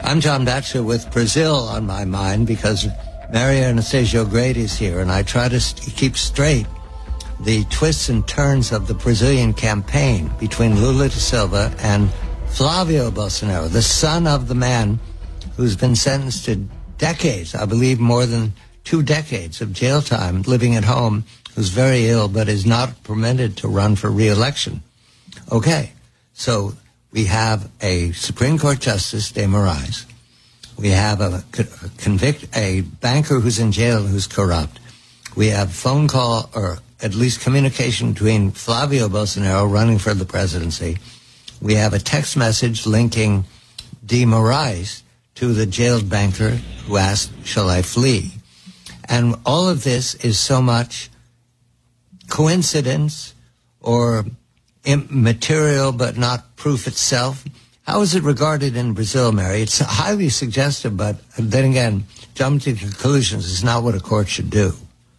I'm John Batchelor with Brazil on my mind because Maria Anastasia Grade is here, and I try to keep straight the twists and turns of the Brazilian campaign between Lula da Silva and Flavio Bolsonaro, the son of the man who's been sentenced to decades, I believe more than 2 decades of jail time, living at home, who's very ill but is not permitted to run for re-election. Okay, so we have a Supreme Court Justice, De Moraes. We have a banker who's in jail who's corrupt. We have phone call, or at least communication between Flavio Bolsonaro running for the presidency. We have a text message linking De Moraes to the jailed banker who asked, shall I flee? And all of this is so much coincidence or immaterial but not proof itself. How is it regarded in Brazil, Mary? It's highly suggestive, but then again, jumping to conclusions is not what a court should do.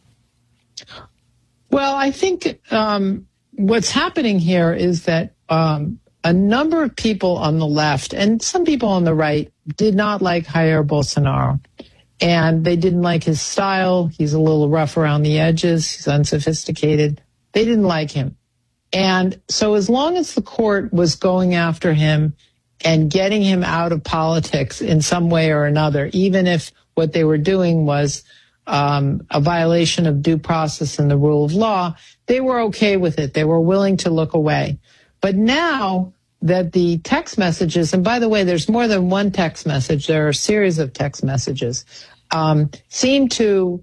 Well, I think what's happening here is that a number of people on the left and some people on the right did not like Jair Bolsonaro. And they didn't like his style. He's a little rough around the edges. He's unsophisticated. They didn't like him. And so as long as the court was going after him and getting him out of politics in some way or another, even if what they were doing was a violation of due process and the rule of law, they were okay with it. They were willing to look away. But now that the text messages, and by the way, there's more than one text message, there are a series of text messages, seem to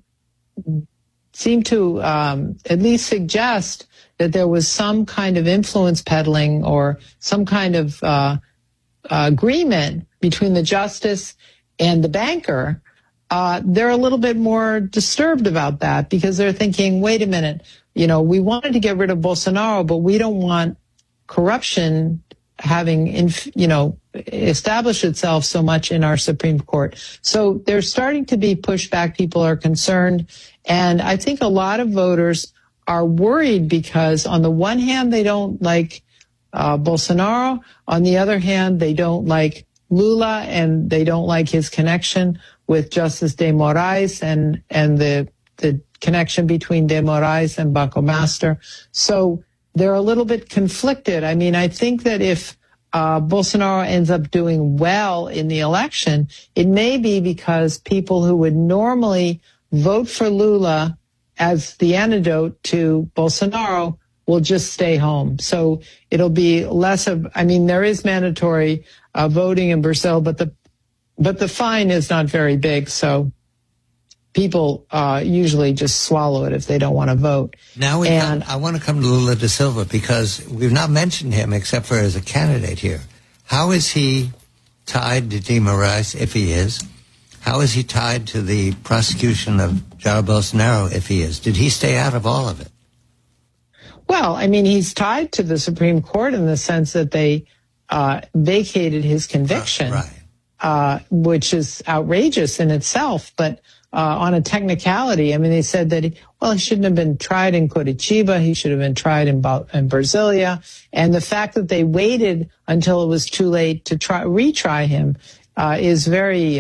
at least suggest that there was some kind of influence peddling or some kind of agreement between the justice and the banker. They're a little bit more disturbed about that because they're thinking, wait a minute, we wanted to get rid of Bolsonaro, but we don't want corruption having, established itself so much in our Supreme Court. So there's starting to be pushback. People are concerned. And I think a lot of voters are worried because on the one hand, they don't like Bolsonaro. On the other hand, they don't like Lula and they don't like his connection with Justice De Moraes and the connection between De Moraes and Banco Master. So they're a little bit conflicted. I mean, I think that if Bolsonaro ends up doing well in the election, it may be because people who would normally vote for Lula as the antidote to Bolsonaro will just stay home. So it'll be less of, there is mandatory voting in Brazil, but the fine is not very big. So people usually just swallow it if they don't want to vote. Now I want to come to Lula da Silva because we've not mentioned him except for as a candidate here. How is he tied to De Moraes, if he is? How is he tied to the prosecution of Jair Bolsonaro, if he is? Did he stay out of all of it? Well, he's tied to the Supreme Court in the sense that they vacated his conviction, which is outrageous in itself, but on a technicality, they said that he shouldn't have been tried in Curitiba. He should have been tried in Brasilia. And the fact that they waited until it was too late to retry him is very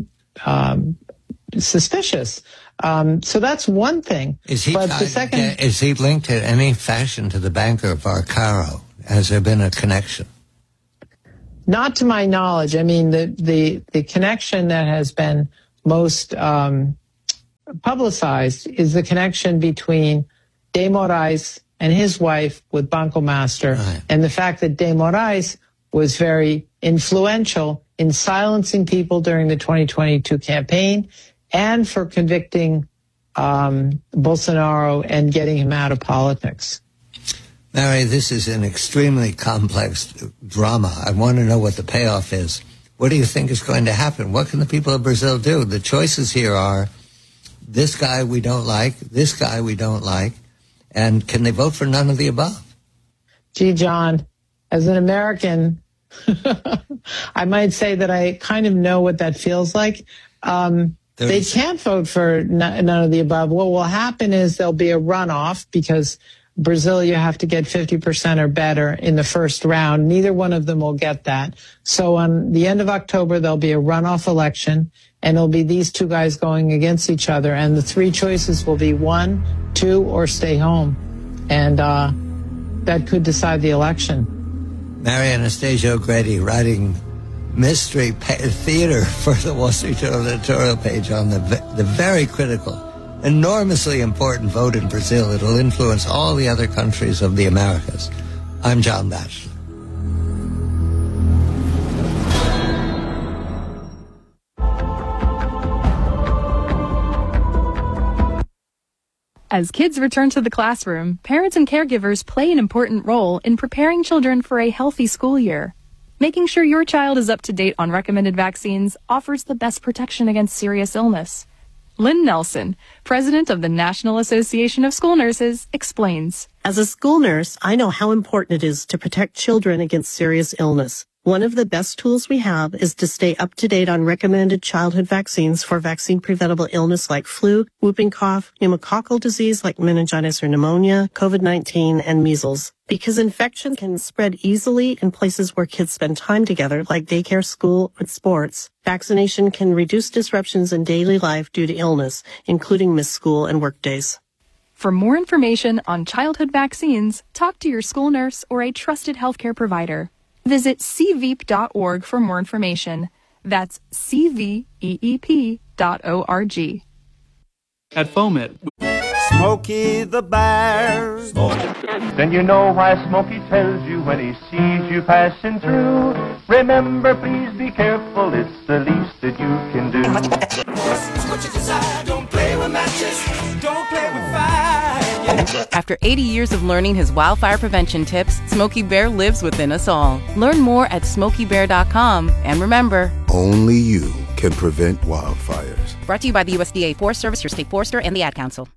suspicious. So that's one thing. Is he linked in any fashion to the banker Varcaro? Has there been a connection? Not to my knowledge. The connection that has been most publicized is the connection between De Moraes and his wife with Banco Master, right, and the fact that De Moraes was very influential in silencing people during the 2022 campaign and for convicting Bolsonaro and getting him out of politics. Mary, this is an extremely complex drama. I want to know what the payoff is. What do you think is going to happen? What can the people of Brazil do? The choices here are this guy we don't like, this guy we don't like, and can they vote for none of the above? Gee, John, as an American, I might say that I kind of know what that feels like. They can't vote for none of the above. What will happen is there'll be a runoff because Brazil, you have to get 50% or better in the first round. Neither one of them will get that. So on the end of October, there'll be a runoff election, and it'll be these two guys going against each other. And the three choices will be 1, 2, or stay home. And that could decide the election. Mary Anastasia O'Grady writing mystery theater for the Wall Street Journal editorial page on the very critical, enormously important vote in Brazil. It'll influence all the other countries of the Americas. I'm John Batchelor. As kids return to the classroom, parents and caregivers play an important role in preparing children for a healthy school year. Making sure your child is up to date on recommended vaccines offers the best protection against serious illness. Lynn Nelson, president of the National Association of School Nurses, explains. As a school nurse, I know how important it is to protect children against serious illness. One of the best tools we have is to stay up to date on recommended childhood vaccines for vaccine-preventable illness like flu, whooping cough, pneumococcal disease like meningitis or pneumonia, COVID-19, and measles. Because infection can spread easily in places where kids spend time together, like daycare, school, and sports, vaccination can reduce disruptions in daily life due to illness, including missed school and work days. For more information on childhood vaccines, talk to your school nurse or a trusted healthcare provider. Visit cveep.org for more information. That's cveep.org. At Foamit, Smokey the Bear. Then you know why Smokey tells you when he sees you passing through. Remember, please be careful, it's the least that you can do. What you desire, don't play with matches, don't play with fire. After 80 years of learning his wildfire prevention tips, Smokey Bear lives within us all. Learn more at smokeybear.com. And remember, only you can prevent wildfires. Brought to you by the USDA Forest Service, your state forester, and the Ad Council.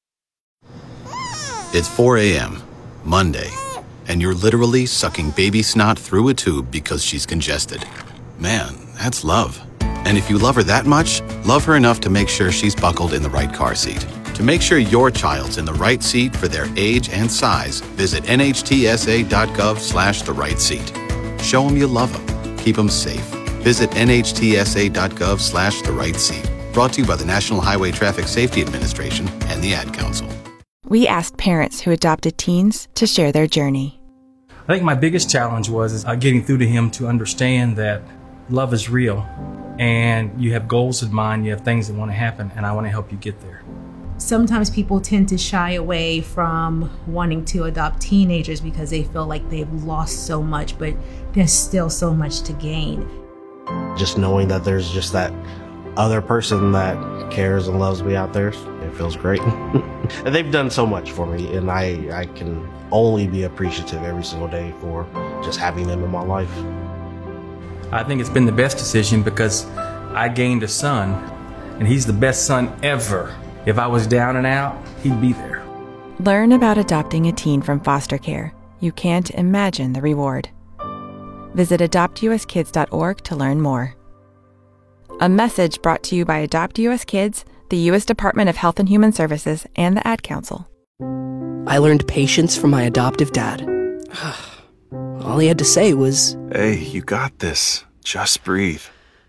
It's 4 a.m., Monday, and you're literally sucking baby snot through a tube because she's congested. Man, that's love. And if you love her that much, love her enough to make sure she's buckled in the right car seat. To make sure your child's in the right seat for their age and size, visit nhtsa.gov/the right seat. Show them you love them. Keep them safe. Visit nhtsa.gov/the right seat. Brought to you by the National Highway Traffic Safety Administration and the Ad Council. We asked parents who adopted teens to share their journey. I think my biggest challenge was getting through to him to understand that love is real and you have goals in mind, you have things that want to happen, and I want to help you get there. Sometimes people tend to shy away from wanting to adopt teenagers because they feel like they've lost so much, but there's still so much to gain. Just knowing that there's just that other person that cares and loves me out there, it feels great. And they've done so much for me, and I can only be appreciative every single day for just having them in my life. I think it's been the best decision because I gained a son, and he's the best son ever. If I was down and out, he'd be there. Learn about adopting a teen from foster care. You can't imagine the reward. Visit adoptuskids.org to learn more. A message brought to you by Adopt US Kids, the U.S. Department of Health and Human Services, and the Ad Council. I learned patience from my adoptive dad. All he had to say was, "Hey, you got this. Just breathe."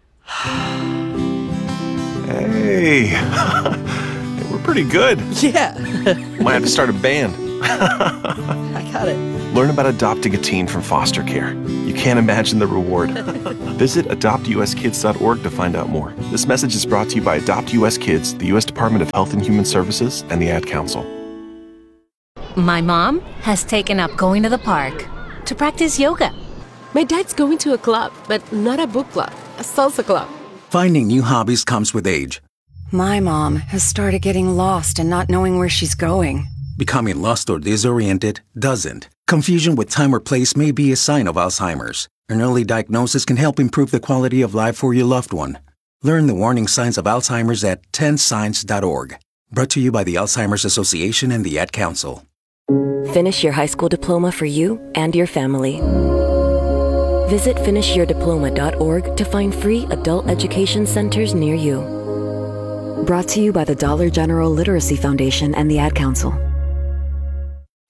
Hey, we're pretty good. Yeah. Might have to start a band. I got it. Learn about adopting a teen from foster care. You can't imagine the reward. Visit adoptuskids.org to find out more. This message is brought to you by Adopt US Kids, the U.S. Department of Health and Human Services, and the Ad Council. My mom has taken up going to the park to practice yoga. My dad's going to a club, but not a book club, a salsa club. Finding new hobbies comes with age. My mom has started getting lost and not knowing where she's going. Becoming lost or disoriented doesn't. Confusion with time or place may be a sign of Alzheimer's. An early diagnosis can help improve the quality of life for your loved one. Learn the warning signs of Alzheimer's at 10signs.org. Brought to you by the Alzheimer's Association and the Ad Council. Finish your high school diploma for you and your family. Visit finishyourdiploma.org to find free adult education centers near you. Brought to you by the Dollar General Literacy Foundation and the Ad Council.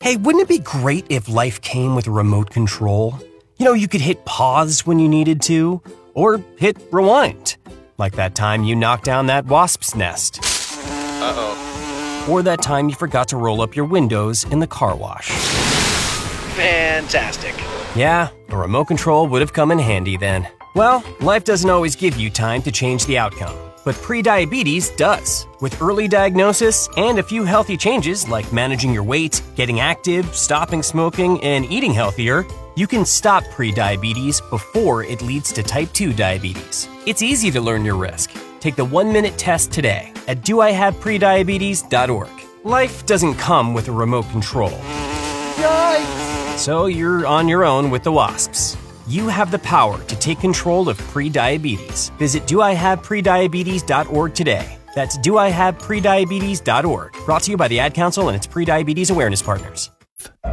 Hey, wouldn't it be great if life came with a remote control? You know, you could hit pause when you needed to, or hit rewind. Like that time you knocked down that wasp's nest. Uh-oh. Or that time you forgot to roll up your windows in the car wash. Fantastic. Yeah, a remote control would have come in handy then. Well, life doesn't always give you time to change the outcome, but prediabetes does. With early diagnosis and a few healthy changes like managing your weight, getting active, stopping smoking, and eating healthier, you can stop prediabetes before it leads to type 2 diabetes. It's easy to learn your risk. Take the 1-minute test today at doihaveprediabetes.org. Life doesn't come with a remote control. Yikes! So you're on your own with the wasps. You have the power to take control of prediabetes. Visit doihaveprediabetes.org today. That's doihaveprediabetes.org. Brought to you by the Ad Council and its prediabetes awareness partners.